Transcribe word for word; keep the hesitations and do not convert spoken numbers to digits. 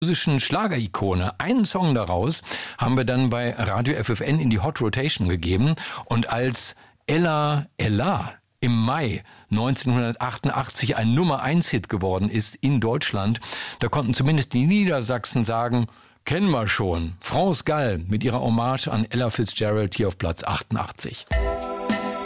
französischen Schlagerikone. Einen Song daraus haben wir dann bei Radio F F N in die Hot Rotation gegeben. Und als Ella Ella im Mai neunzehnhundertachtundachtzig ein Nummer eins Hit geworden ist in Deutschland, da konnten zumindest die Niedersachsen sagen, kennen wir schon. France Gall mit ihrer Hommage an Ella Fitzgerald hier auf Platz achtundachtzig.